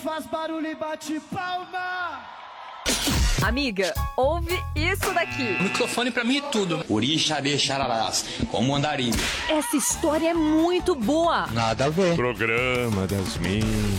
Faz barulho e bate palma. Amiga, ouve isso daqui. O microfone pra mim é tudo. Orixabê Xararás, como andarilho. Essa história é muito boa. Nada a ver. Programa das Minas.